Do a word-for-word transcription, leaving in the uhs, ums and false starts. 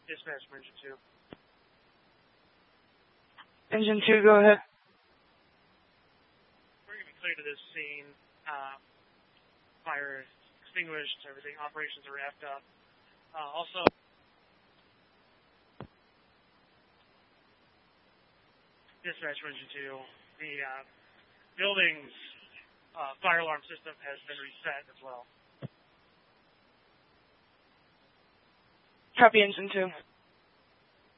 Dispatch from Engine two. Engine two, go ahead. We're going to be clear to this scene. Uh, fire is extinguished, everything, operations are wrapped up. Uh, also, Dispatch from Engine two, the uh, building's uh, fire alarm system has been reset as well. Copy, Engine two.